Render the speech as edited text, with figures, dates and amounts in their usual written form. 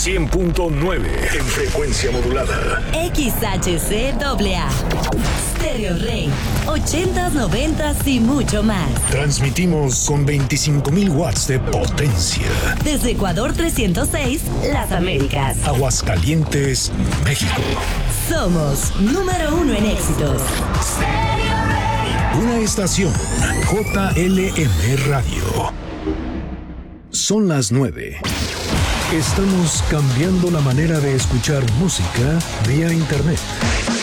100.9 en frecuencia modulada. XHCAA. Stereo Rey. 80s, 90s y mucho más. Transmitimos con 25,000 watts de potencia. Desde Ecuador 306, Las Américas. Aguascalientes, México. Somos número 1 en éxitos. Una estación JLM Radio. Son las 9. Estamos cambiando la manera de escuchar música vía internet.